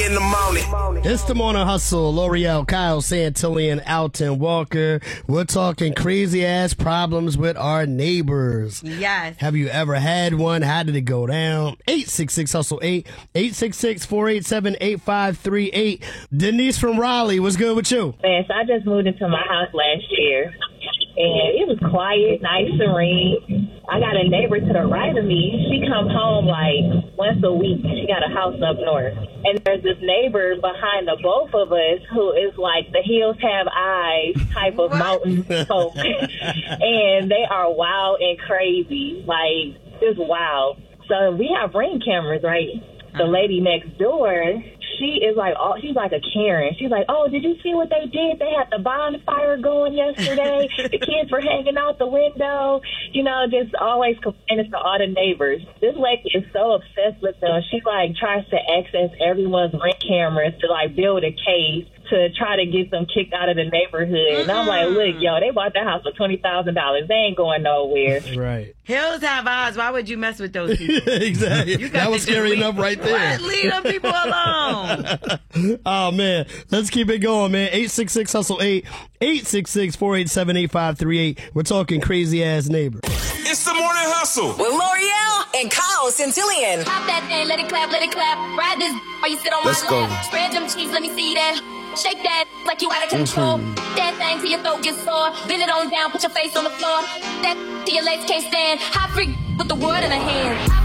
In the morning. It's the Morning Hustle. L'Oreal, Kyle Santillan, Alton Walker. We're talking crazy ass problems with our neighbors. Yes. Have you ever had one? How did it go down? 866-HUSTLE-8, 866-487-8538. Denise from Raleigh, what's good with you? Man, so I just moved into my house last year, and it was quiet, nice, serene. I got a neighbor to the right of me. She comes home like once a week. She got a house up north. And there's this neighbor behind the both of us who is like the hills have eyes type of mountain folk. And they are wild and crazy, like just wild. So we have Ring cameras, right? The lady next door, she is like, oh, she's like a Karen. She's like, oh, did you see what they did? They had the bonfire going yesterday. The kids were hanging out the window. You know, just always complaining to all the neighbors. This lady is so obsessed with them. She like tries to access everyone's Ring cameras to like build a case to try to get them kicked out of the neighborhood. And I'm like, look, yo, they bought the house for $20,000. They ain't going nowhere. Right. Hills have eyes. Why would you mess with those people? Exactly. That was scary enough right there. What? Leave them people alone. Oh, man. Let's keep it going, man. 866-HUSTLE-8, 866-487-8538. We're talking crazy-ass neighbors. It's the Morning Hustle. With L'Oreal and Kyle Santillan. Pop that thing, let it clap, let it clap. Ride this while you sit on Let's my go. lap. Spread them cheeks, let me see that. Shake that like you out of control. That thing till your throat gets sore. Bend it on down, put your face on the floor. That till your legs can't stand. Hot freak with the world in her hand.